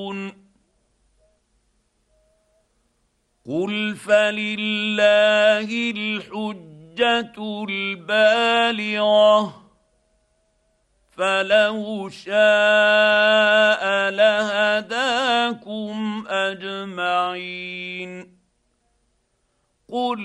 قل فلله الحجه البالغه فلو شاء لهداكم اجمعين. قل